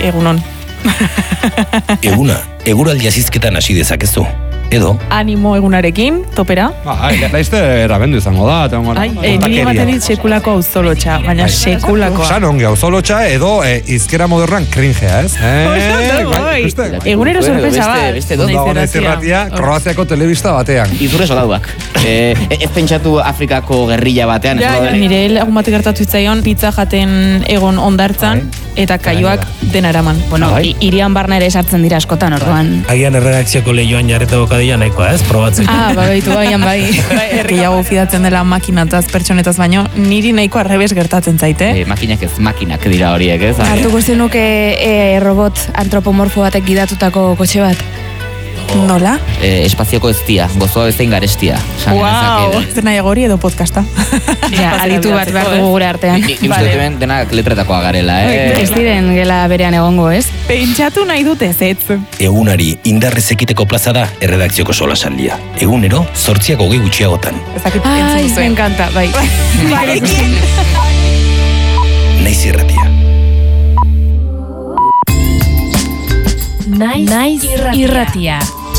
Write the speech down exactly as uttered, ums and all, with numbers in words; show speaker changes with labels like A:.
A: egunon.
B: Eguna, eguraldi azizketan hasi dezakezu. Edo?
A: Animo egunarekin, topera.
C: Ba, laizte erabendu izango da.
A: Ai, e, nire ematen dit sekulako auzolotxa, baina sekulakoa.
C: San ongi auzolotxa edo e, izkera modernan kringea, ez?
A: Eh, Egunero sorpresa bat.
C: Naiz irratia, Kroaziako telebista batean.
D: Izurre solauak. Ez pentsatu Afrikako gerrilla batean.
A: Nire lagun bat gertatu itzaion, pizza jaten egon ondartzan, eta kaioak dena eraman.
E: Bueno, irian barna ere sartzen dira askotan, orduan.
F: Agian erredakzioko lehioan jarreta bokadila nahikoa, ez? Probatzeko.
A: Ah, babaitu baian bai. Gehiago fidatzen dela makinataz, pertsonetaz baino, niri nahiko arrebes gertatzen zaite.
D: E, makinak ez, makinak dira horiek, ez?
E: Hartuko zenuke e, robot antropomorfo batek gidatutako kotxe bat?
A: Nola?
D: E, espazioko eztia, gozoa bezain garestia.
A: Wow, ez nahi gori edo podcasta.
E: Ja, aditu bat behar dugu gure artean.
D: Nik uste hemen denak letretakoa garela, eh?
E: Ez diren gela berean egongo, ez?
A: Pentsatu nahi dute zetz.
B: Egunari indarrez ekiteko plaza da erredakzioko solasaldia. Egunero, zortziak hogei gutxiagotan.
A: Ai, me encanta, bai. Bai.
B: Naiz irratia.
G: Naiz irratia.